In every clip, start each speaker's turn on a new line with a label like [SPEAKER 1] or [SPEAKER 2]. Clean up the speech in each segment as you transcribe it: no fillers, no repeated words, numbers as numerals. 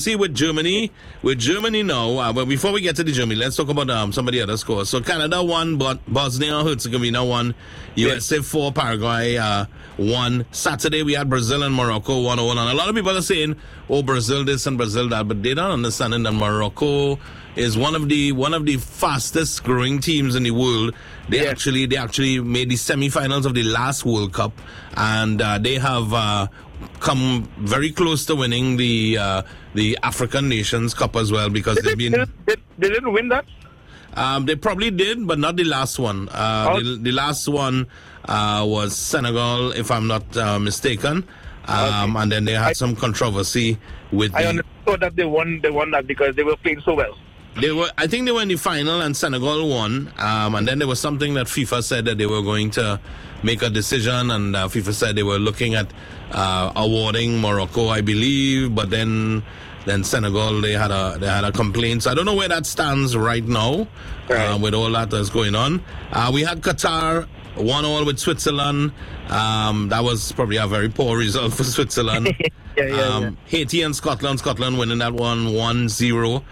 [SPEAKER 1] See, with Germany now, but before we get to the Germany, let's talk about some of the other scores. So Canada won, Bosnia Herzegovina won, USA 4, Paraguay 1. Saturday we had Brazil and Morocco 1-0. And a lot of people are saying, oh, Brazil this and Brazil that, but they don't understand that Morocco is one of the fastest growing teams in the world. They actually made the semifinals of the last World Cup, and they have come very close to winning the African Nations Cup as well, because they've been.
[SPEAKER 2] They didn't win that.
[SPEAKER 1] They probably did, but not the last one. The last one was Senegal, if I'm not mistaken. And then they had some controversy with.
[SPEAKER 2] I understood that they won that because they were playing so well.
[SPEAKER 1] I think they were in the final and Senegal won. And then there was something that FIFA said that they were going to make a decision, and FIFA said they were looking at awarding Morocco, I believe, but then Senegal, they had a complaint. So I don't know where that stands right now, with all that that's going on. We had Qatar 1-1 with Switzerland. That was probably a very poor result for Switzerland. Haiti and Scotland winning that one 1-0.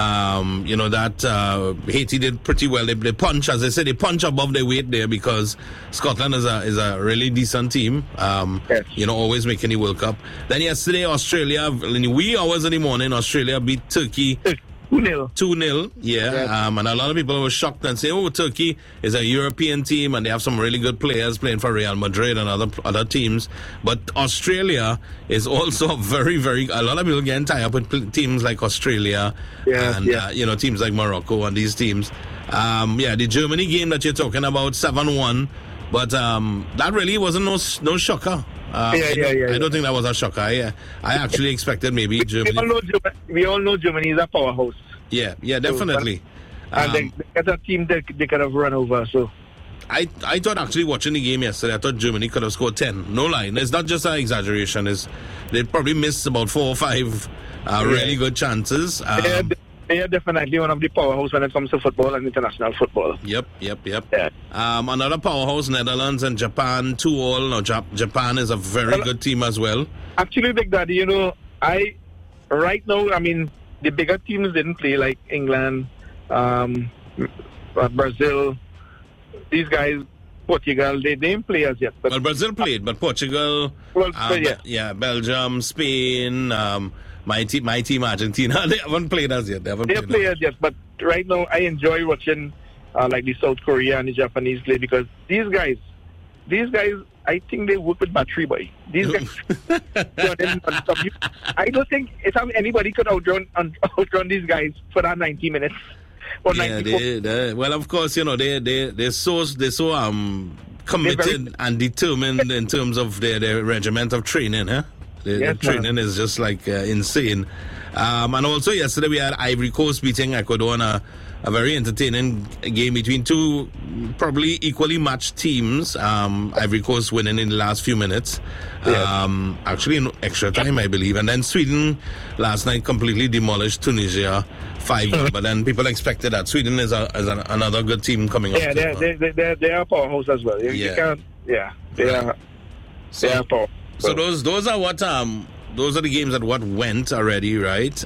[SPEAKER 1] Haiti did pretty well. They punch, as I said, they punch above their weight there, because Scotland is a really decent team. Always making the World Cup. Then yesterday, Australia, in the wee hours of the morning, Australia beat Turkey 2-0. And a lot of people were shocked and say, oh, Turkey is a European team and they have some really good players playing for Real Madrid and other teams. But Australia is also very, very, a lot of people getting tied up with teams like Australia and teams like Morocco and these teams. The Germany game that you're talking about, 7-1, but that really wasn't no shocker. I don't think that was a shocker. I actually expected maybe Germany.
[SPEAKER 2] We all know Germany is a powerhouse.
[SPEAKER 1] Yeah, definitely.
[SPEAKER 2] And they get a team that they could have run over. So
[SPEAKER 1] I thought, actually watching the game yesterday, I thought Germany could have scored 10. No lie. It's not just an exaggeration. They probably missed about 4 or 5 really good chances.
[SPEAKER 2] They are definitely one of the powerhouse when it comes to football and international football.
[SPEAKER 1] Yep. Yeah. Another powerhouse, Netherlands and Japan, 2-2. Now, Japan is a very good team as well.
[SPEAKER 2] Actually, Big Daddy, right now, the bigger teams didn't play, like England, Brazil. These guys, Portugal, they didn't play as yet.
[SPEAKER 1] But Brazil played, but Portugal, Belgium, Spain, my team Argentina, they haven't played as yet. They haven't played as yet,
[SPEAKER 2] but right now I enjoy watching like the South Korea and the Japanese play, because these guys, I think they work with battery, boy. These guys, I don't think anybody could outrun these guys for that 90 minutes.
[SPEAKER 1] Well, of course, they're so committed and determined in terms of their regiment of training, huh? The training is just like insane. And also yesterday we had Ivory Coast beating Ecuador in a very entertaining game between two probably equally matched teams. Ivory Coast winning in the last few minutes. Actually in extra time, I believe. And then Sweden last night completely demolished Tunisia 5-1. But then people expected that. Sweden is another good team coming up.
[SPEAKER 2] They are powerhouse as well. They are powerhouse.
[SPEAKER 1] So those are what those are the games that what went already, right?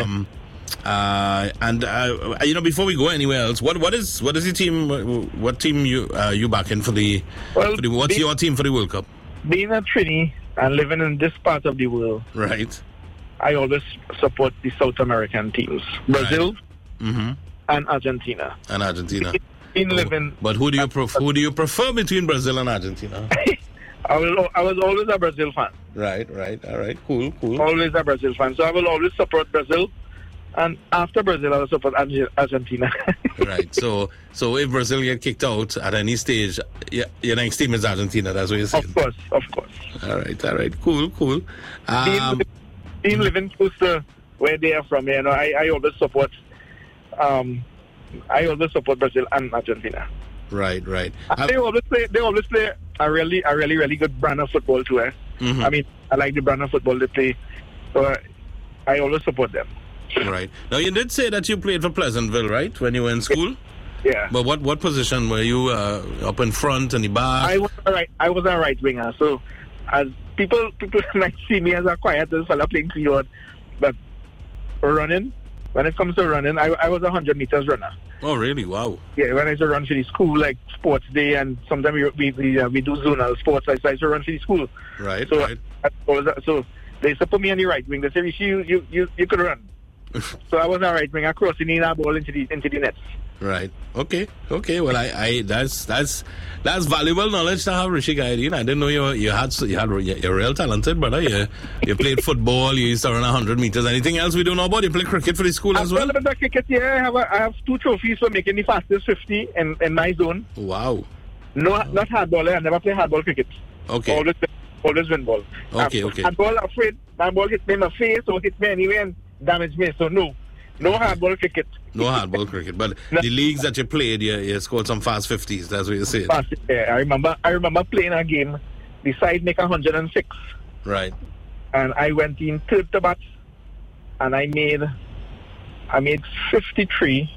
[SPEAKER 1] Before we go anywhere else, what is your team? What team you backing for the? What's your team for the World Cup?
[SPEAKER 2] Being a Trini and living in this part of the world,
[SPEAKER 1] right?
[SPEAKER 2] I always support the South American teams, Brazil, and Argentina.
[SPEAKER 1] But who do you prefer between Brazil and Argentina?
[SPEAKER 2] I was always a Brazil fan.
[SPEAKER 1] Right. All right. Cool.
[SPEAKER 2] Always a Brazil fan. So I will always support Brazil. And after Brazil, I will support Argentina.
[SPEAKER 1] Right. So if Brazil get kicked out at any stage, your next team is Argentina. That's what you're saying?
[SPEAKER 2] Of course.
[SPEAKER 1] All right. Cool.
[SPEAKER 2] Being living close to where they are from, I always support Brazil and Argentina.
[SPEAKER 1] Right.
[SPEAKER 2] They always play a really good brand of football too. I like the brand of football they play, so I always support them.
[SPEAKER 1] Right. Now you did say that you played for Pleasantville, right, when you were in school?
[SPEAKER 2] Yeah.
[SPEAKER 1] But what position were you? Up in front, in the back?
[SPEAKER 2] I was a right winger. So as people might see me as a quiet fella playing forward, but running, when it comes to running, I was a 100 meters runner.
[SPEAKER 1] Oh, really? Wow.
[SPEAKER 2] Yeah, when I used to run for the school, like sports day, and sometimes we do zonal sports. I used to run for the school.
[SPEAKER 1] Right,
[SPEAKER 2] so,
[SPEAKER 1] right.
[SPEAKER 2] So they used to put me on the right wing. They said, you could run. So I was on right wing. I crossed the ball into the nets.
[SPEAKER 1] Right. Okay. Well, I that's valuable knowledge to have, Rishi Gaideen. I didn't know you're real talented, brother. You played football. You used to run 100 meters. Anything else we don't know about? You play cricket for the school as well?
[SPEAKER 2] A little bit of cricket. Yeah, I have 2 trophies for making the fastest 50 in my zone.
[SPEAKER 1] Wow.
[SPEAKER 2] No, not hardball. I never play hardball cricket.
[SPEAKER 1] Okay.
[SPEAKER 2] Always win ball.
[SPEAKER 1] Okay.
[SPEAKER 2] Hardball, afraid my ball hit me in my face or hit me anywhere and damage me. So no hardball cricket.
[SPEAKER 1] No hardball cricket, but the leagues that you played, you scored some fast 50s. That's what you're saying.
[SPEAKER 2] Yeah, I remember playing a game. The side make 106.
[SPEAKER 1] Right.
[SPEAKER 2] And I went in third to bat, and I made 53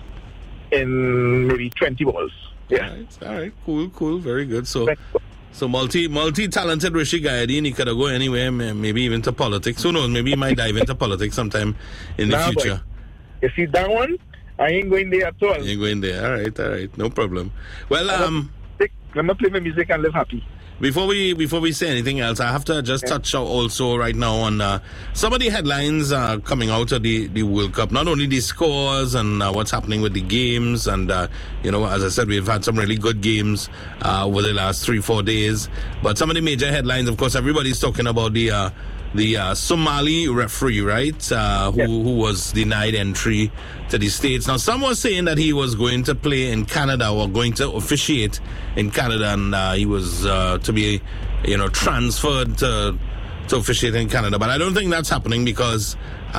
[SPEAKER 2] in maybe 20 balls. Yeah.
[SPEAKER 1] All right. Cool. Very good. So multi-talented Rishi Gaideen. He could have gone anywhere, maybe even to politics. Who knows? Maybe he might dive into politics sometime in the future.
[SPEAKER 2] Boy. You see that one? I ain't going there at all.
[SPEAKER 1] You ain't going there. All right. No problem. Well,
[SPEAKER 2] I'm gonna play my music and live happy.
[SPEAKER 1] Before we say anything else, I have to just touch also right now on some of the headlines coming out of the World Cup. Not only the scores and what's happening with the games, and as I said, we've had some really good games over the last 3-4 days. But some of the major headlines, of course, everybody's talking about the Somali referee, right? Who was denied entry to the States. Now, some were saying that he was going to play in Canada or going to officiate in Canada, and he was to be, transferred to officiate in Canada. But I don't think that's happening because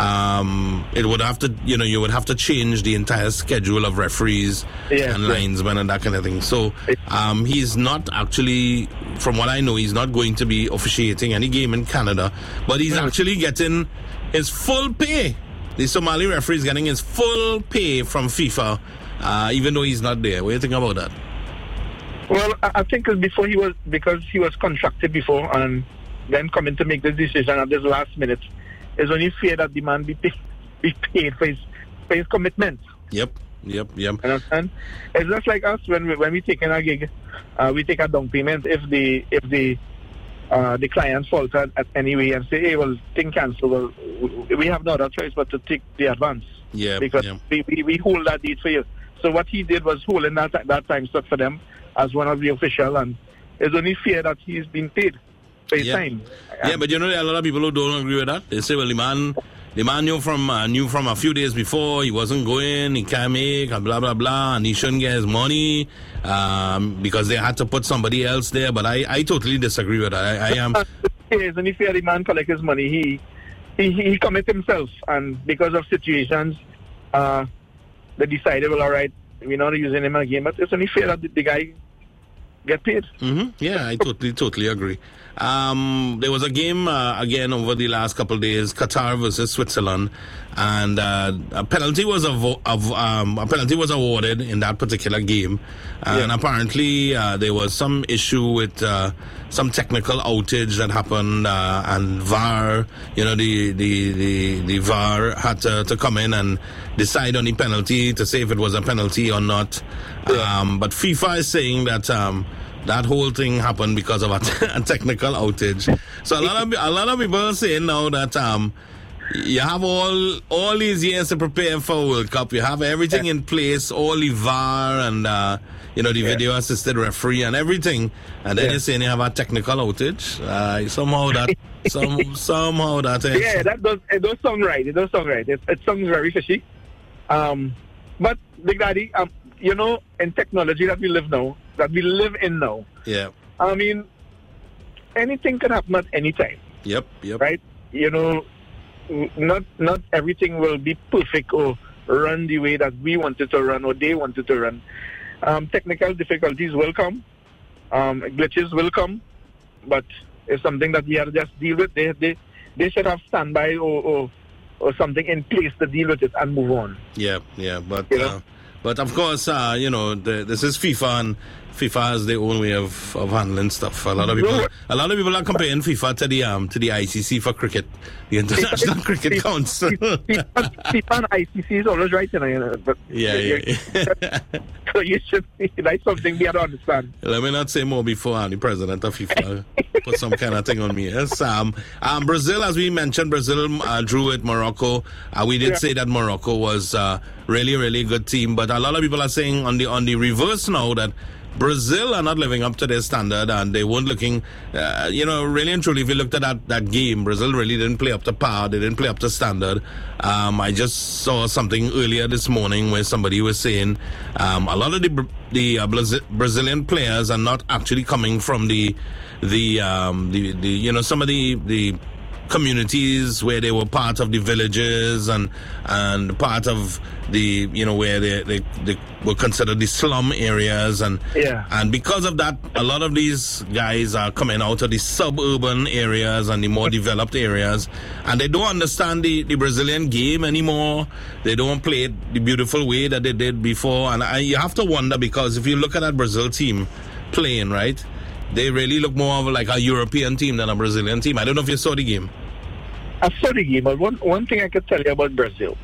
[SPEAKER 1] it would have to, you would have to change the entire schedule of referees and linesmen and that kind of thing. So he's not actually, from what I know, he's not going to be officiating any game in Canada, but he's actually getting his full pay. The Somali referee is getting his full pay from FIFA, even though he's not there. What do you think about that?
[SPEAKER 2] Well, I think because he was contracted before and then coming to make this decision at this last minute, it's only fair that the man be paid for his commitment.
[SPEAKER 1] Yep.
[SPEAKER 2] Understand? It's just like us when we take in a gig, we take a down payment if the client faltered at any way and say, hey, well, thing cancel. Well, we have no other choice but to take the advance.
[SPEAKER 1] Yeah.
[SPEAKER 2] Because we hold that date for you. So what he did was holding that time slot for them as one of the officials, and it's only fair that he's been paid for his time.
[SPEAKER 1] Yeah, but there are a lot of people who don't agree with that. They say, well, the man knew from a few days before he wasn't going, he can't make, and blah, blah, blah, and he shouldn't get his money because they had to put somebody else there. But I totally disagree with that. I am...
[SPEAKER 2] It's only fair the man collect his money. He commit himself, and because of situations, they decided, well, all right, we're not using him again, but it's only fair that the guy get paid.
[SPEAKER 1] Mm-hmm. Yeah, I totally agree. There was a game again over the last couple of days, Qatar versus Switzerland, and a penalty was awarded in that particular game, and apparently there was some issue with some technical outage that happened, and VAR, the VAR had to come in and decide on the penalty to say if it was a penalty or not. But FIFA is saying that that whole thing happened because of a technical outage. So a lot of people are saying now that you have all these years to prepare for a World Cup. You have everything in place, all the VAR and the video assisted referee and everything, and then you're saying you have a technical outage. Somehow that
[SPEAKER 2] it does sound right. It sounds very fishy. But Big Daddy, in technology that we live in now.
[SPEAKER 1] Yeah.
[SPEAKER 2] I mean, anything can happen at any time.
[SPEAKER 1] Yep.
[SPEAKER 2] Right? Not everything will be perfect or run the way that we want it to run or they want it to run. Technical difficulties will come. Glitches will come. But it's something that we have to just deal with. They should have standby or something in place to deal with it and move on.
[SPEAKER 1] Yeah. But of course, this is FIFA, and FIFA has their own way of handling stuff. A lot of people are comparing FIFA to the ICC for cricket, the International Cricket Council.
[SPEAKER 2] FIFA and ICC is always right, but so you should like something we have to understand.
[SPEAKER 1] Let me not say more before the president of FIFA put some kind of thing on me. Yes, Brazil, as we mentioned, Brazil drew with Morocco. We did say that Morocco was really, really good team, but a lot of people are saying on the reverse now that Brazil are not living up to their standard, and they weren't looking, really and truly, if you looked at that game, Brazil really didn't play up to par, they didn't play up to standard. I just saw something earlier this morning where somebody was saying a lot of the Brazilian players are not actually coming from the some of the communities where they were part of the villages and part of the where they were considered the slum areas, and because of that a lot of these guys are coming out of the suburban areas and the more developed areas, and they don't understand the Brazilian game anymore. They don't play it the beautiful way that they did before, and you have to wonder, because if you look at that Brazil team playing, right, they really look more of like a European team than a Brazilian team. I don't know if you saw the game.
[SPEAKER 2] I saw the game, but one thing I could tell you about Brazil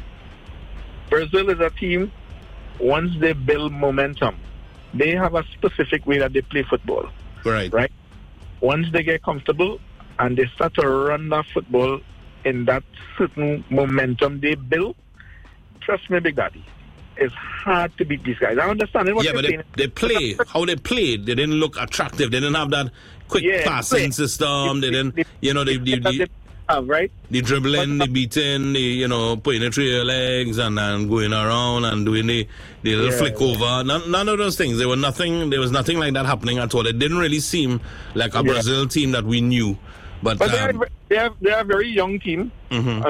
[SPEAKER 2] is a team, once they build momentum, they have a specific way that they play football. Right? Once they get comfortable and they start to run that football in that certain momentum they build, trust me, Big Daddy, it's hard to beat these guys. I understand what
[SPEAKER 1] but they play, how they played, they didn't look attractive. They didn't have that quick passing system. They didn't,
[SPEAKER 2] right?
[SPEAKER 1] The dribbling, the beating, the putting it through your legs and going around and doing the little flick over. None of those things. There was nothing like that happening at all. It didn't really seem like a Brazil team that we knew. But
[SPEAKER 2] they are a very young team.
[SPEAKER 1] Mm-hmm.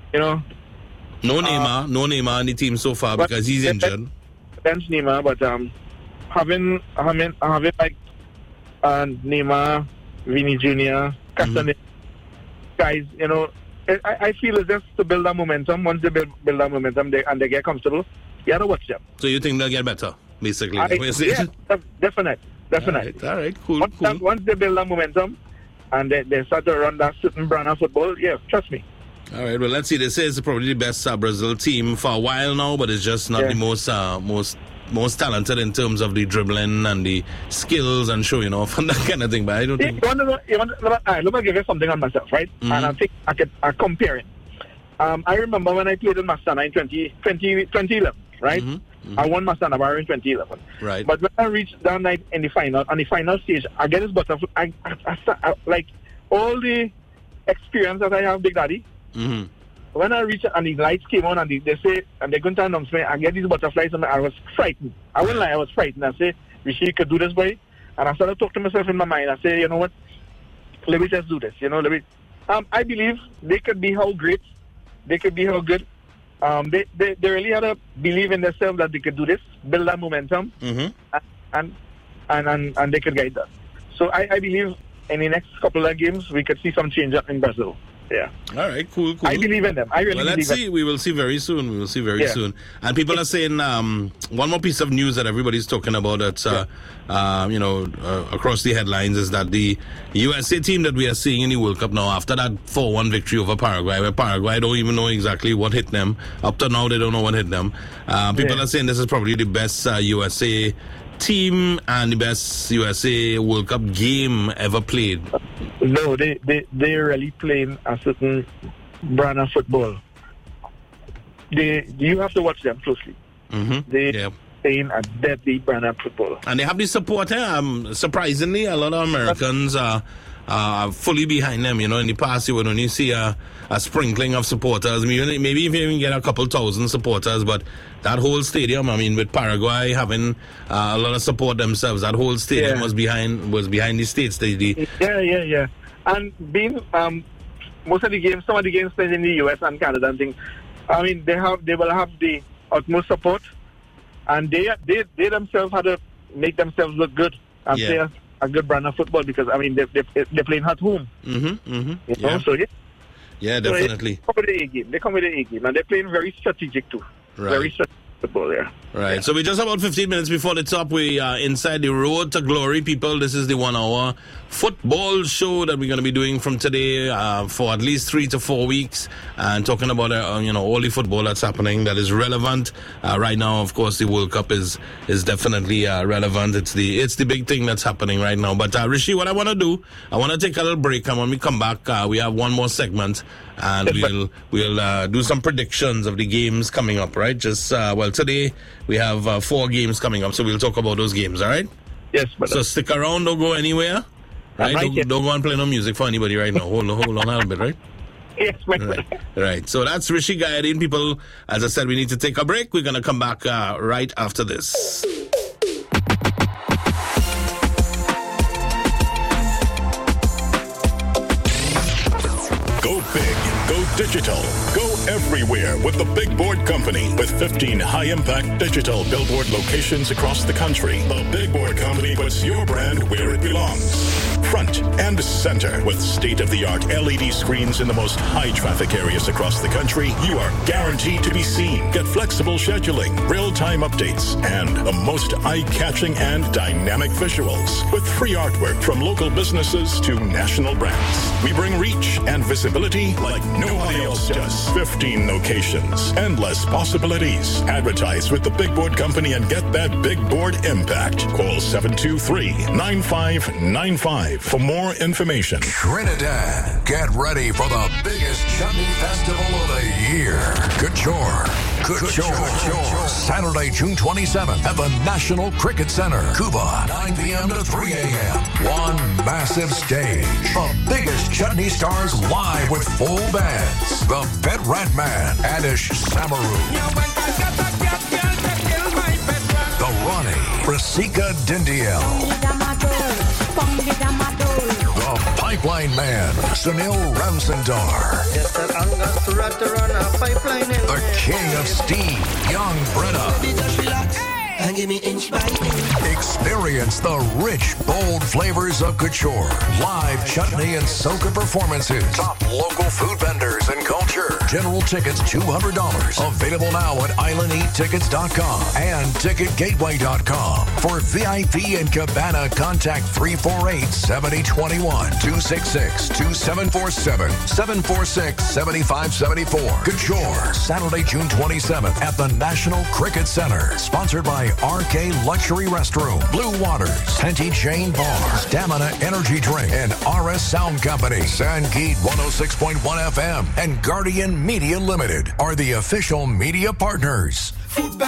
[SPEAKER 1] No Neymar in the team so far because he's injured.
[SPEAKER 2] Bench Neymar, but having like Neymar, Vini Jr., Castaneda, guys, I feel it's just to build that momentum. Once they build that momentum and they get comfortable, you have to watch them.
[SPEAKER 1] So you think they'll get better, basically?
[SPEAKER 2] Definitely.
[SPEAKER 1] All right, cool.
[SPEAKER 2] Once they build that momentum and they start to run that certain brand of football, trust me.
[SPEAKER 1] All right, well, let's see. They say it's probably the best Brazil team for a while now, but it's just not the most talented in terms of the dribbling and the skills and showing off and that kind of thing. But I don't think...
[SPEAKER 2] Let me give you something on myself, right?
[SPEAKER 1] Mm-hmm.
[SPEAKER 2] And I think I compare it. I remember when I played in Mastana in 2011, right?
[SPEAKER 1] Mm-hmm.
[SPEAKER 2] I won Mastana Bar in 2011.
[SPEAKER 1] Right.
[SPEAKER 2] But when I reached that night in the final, on the final stage, I get this butterfly. I like all the experience that I have, Big Daddy.
[SPEAKER 1] Mm-hmm.
[SPEAKER 2] When I reached and the lights came on and they say, and they're going to announce me, I get these butterflies and I was frightened. I wouldn't lie, I was frightened. I say, Rishi, you could do this, boy. And I started to talk to myself in my mind. I say, you know what? Let me just do this. I believe they could be how great, they could be how good. They really had to believe in themselves that they could do this, build that momentum, and they could guide that. So I believe in the next couple of games we could see some change up in Brazil. Yeah.
[SPEAKER 1] All right, cool.
[SPEAKER 2] I believe in them. I really
[SPEAKER 1] let's see. We will see very soon. Soon. And people are saying one more piece of news that everybody's talking about that's across the headlines is that the USA team that we are seeing in the World Cup now, after that 4-1 victory over Paraguay, where Paraguay don't even know exactly what hit them. Up to now, they don't know what hit them. People are saying this is probably the best USA team and the best USA World Cup game ever played.
[SPEAKER 2] No, they're really playing a certain brand of football. You have to watch them closely.
[SPEAKER 1] Mm-hmm.
[SPEAKER 2] They're playing a deadly brand of football.
[SPEAKER 1] And they have the support. Surprisingly, a lot of Americans are fully behind them. In the past, you would only see a sprinkling of supporters. Maybe if you even get a couple thousand supporters, but that whole stadium, with Paraguay having a lot of support themselves, that whole stadium was behind the States.
[SPEAKER 2] Yeah. And being most of the games, some of the games played in the US and Canada and things, they will have the utmost support, and they themselves had to make themselves look good and play a good brand of football because they're playing at home. So
[SPEAKER 1] yeah, definitely.
[SPEAKER 2] They come with the A game, and they're playing very strategic too.
[SPEAKER 1] Right.
[SPEAKER 2] football, yeah.
[SPEAKER 1] Right,
[SPEAKER 2] yeah.
[SPEAKER 1] so we're just about 15 minutes before the top. We are inside the Road to Glory, people. This is the 1 hour football show that we're going to be doing from today for at least 3 to 4 weeks, and talking about all the football that's happening that is relevant right now. Of course, the World Cup is definitely relevant. It's the big thing that's happening right now. But Rishi, what I want to do, I want to take a little break, and when we come back, we have one more segment, and we'll do some predictions of the games coming up. Right? Just today we have 4 games coming up, so we'll talk about those games. All right?
[SPEAKER 2] Yes, but
[SPEAKER 1] so stick around. Don't go anywhere. Right? Don't go and play no music for anybody right now. Hold on a little bit, right?
[SPEAKER 2] Yes,
[SPEAKER 1] right. So that's Rishi Gayadeen, people. As I said, we need to take a break. We're going to come back right after this.
[SPEAKER 3] Go big, go digital, go everywhere with the Big Board Company. With 15 high-impact digital billboard locations across the country, the Big Board Company puts your brand where it belongs. Front and center with state-of-the-art LED screens in the most high-traffic areas across the country, you are guaranteed to be seen. Get flexible scheduling, real-time updates, and the most eye-catching and dynamic visuals. With free artwork from local businesses to national brands. We bring reach and visibility like nobody else does. 15 locations, endless possibilities. Advertise with the Big Board Company and get that Big Board impact. Call 723-9595 for more information.
[SPEAKER 4] Trinidad, get ready for the biggest chutney festival of the year. Couture. Saturday, June 27th at the National Cricket Center, Cuba, 9 p.m. to 3 a.m. One massive stage. The biggest chutney stars live with full bands. The Pet Rat Man, Adish Samaru. The Ronnie, Rasika Dindiel. The Pipeline Man, Sunil Ramsandar. The King of Steam, Young Brenna. Experience the rich, bold flavors of couture. Live chutney and soca performances. Top local food vendors and culture. General tickets $200. Available now at islandeattickets.com and ticketgateway.com. For VIP and Cabana, contact 348-7021, 266-2747, 746-7574. Couture, Saturday, June 27th at the National Cricket Center. Sponsored by RK Luxury Restroom, Blue Waters, Henty Jane Bar, Stamina Energy Drink, and RS Sound Company. Sangeet 106.1 FM and Guardian Media Limited are the official media partners.